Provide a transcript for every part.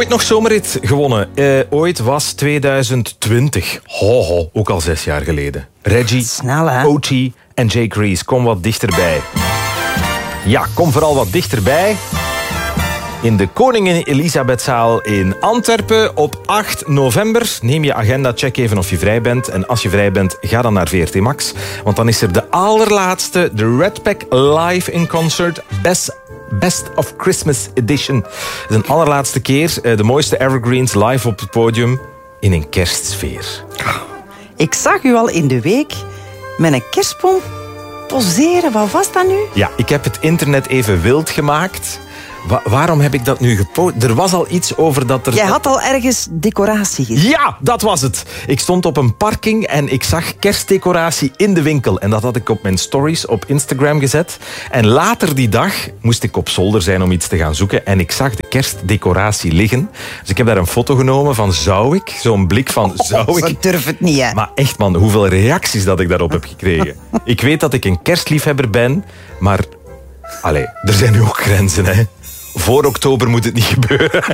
Ooit nog zomerrit gewonnen. Ooit was 2020. Ook al 6 jaar geleden. Reggie, snel, hè? Ochi en Jake Rees. Kom wat dichterbij. Ja, kom vooral wat dichterbij. In de Koningin Elisabethzaal in Antwerpen op 8 november. Neem je agenda, check even of je vrij bent. En als je vrij bent, ga dan naar VRT Max. Want dan is er de allerlaatste, de Red Pack Live in Concert. Best of Christmas Edition. Het is een allerlaatste keer. De mooiste evergreens live op het podium in een kerstsfeer. Ik zag u al in de week met een kerstboom poseren. Wat was dat nu? Ja, ik heb het internet even wild gemaakt. Waarom heb ik dat nu gepost? Er was al iets over dat er... Jij had al ergens decoratie gezien. Ja, dat was het. Ik stond op een parking en ik zag kerstdecoratie in de winkel. En dat had ik op mijn stories op Instagram gezet. En later die dag moest ik op zolder zijn om iets te gaan zoeken. En ik zag de kerstdecoratie liggen. Dus ik heb daar een foto genomen van zou ik? Zo'n blik van zou ik? Ik durf het niet, hè. Maar echt man, hoeveel reacties dat ik daarop heb gekregen. Ik weet dat ik een kerstliefhebber ben, maar... Allee, er zijn nu ook grenzen, hè. Voor oktober moet het niet gebeuren.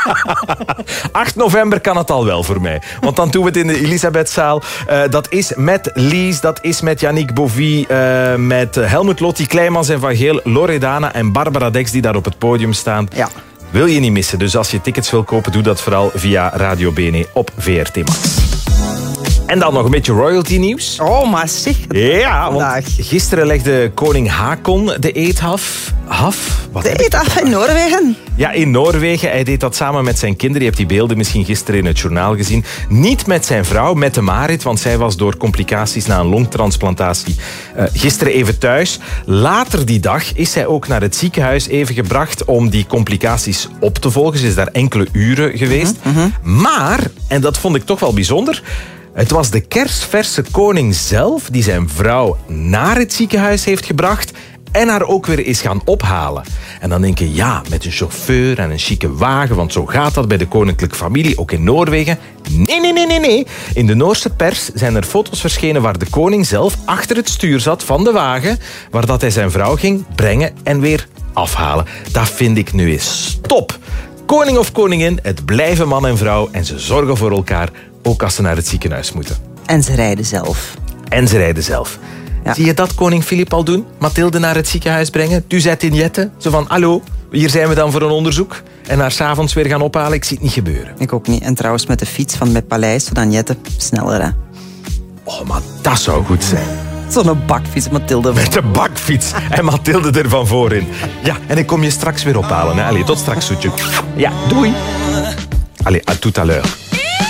8 november kan het al wel voor mij. Want dan doen we het in de Elisabethzaal. Dat is met Lies, dat is met Yannick Bovie, met Helmut Lotti, Kleimans en Van Geel, Loredana en Barbara Dex die daar op het podium staan. Ja. Wil je niet missen. Dus als je tickets wil kopen, doe dat vooral via Radio BNE op VRT Max. En dan nog een beetje royalty nieuws. Oh, maar zeg. Ja, want gisteren legde koning Haakon de eed af. De eed af in Noorwegen? Ja, in Noorwegen. Hij deed dat samen met zijn kinderen. Je hebt die beelden misschien gisteren in het journaal gezien. Niet met zijn vrouw, met de Marit, want zij was door complicaties na een longtransplantatie gisteren even thuis. Later die dag is zij ook naar het ziekenhuis even gebracht om die complicaties op te volgen. Ze is daar enkele uren geweest. Maar, en dat vond ik toch wel bijzonder... Het was de kersverse koning zelf die zijn vrouw naar het ziekenhuis heeft gebracht en haar ook weer is gaan ophalen. En dan denk je, ja, met een chauffeur en een chique wagen, want zo gaat dat bij de koninklijke familie, ook in Noorwegen. Nee. In de Noorse pers zijn er foto's verschenen waar de koning zelf achter het stuur zat van de wagen, waar dat hij zijn vrouw ging brengen en weer afhalen. Dat vind ik nu eens top. Koning of koningin, het blijven man en vrouw en ze zorgen voor elkaar, ook als ze naar het ziekenhuis moeten. En ze rijden zelf. Ja. Zie je dat koning Filip al doen? Mathilde naar het ziekenhuis brengen, tu zet in Jette. Zo van, hallo, hier zijn we dan voor een onderzoek. En haar 's avonds weer gaan ophalen, ik zie het niet gebeuren. Ik ook niet. En trouwens met de fiets van met Paleis, zodat Jette sneller, hè. Oh, maar dat zou goed zijn. Zo'n bakfiets, Mathilde. Met de bakfiets en Mathilde er van voorin. Ja, en ik kom je straks weer ophalen. Hè. Allee, tot straks, zoetje. Ja, doei. Allee, à tout à l'heure.